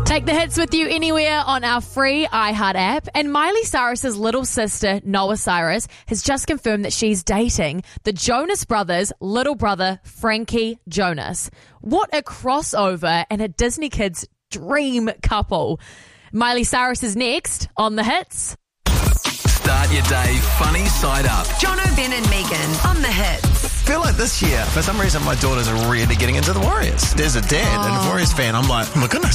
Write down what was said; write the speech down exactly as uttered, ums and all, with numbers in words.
Take the hits with you anywhere on our free iHeart app. And Miley Cyrus's little sister, Noah Cyrus, has just confirmed that she's dating the Jonas Brothers' little brother, Frankie Jonas. What a crossover and a Disney Kids dream couple. Miley Cyrus is next on the hits. Start your day funny side up. Jono, Ben and Megan on the hits. I feel like this year, for some reason, my daughters are really getting into the Warriors. There's a dad and a Warriors fan. I'm like, oh my goodness.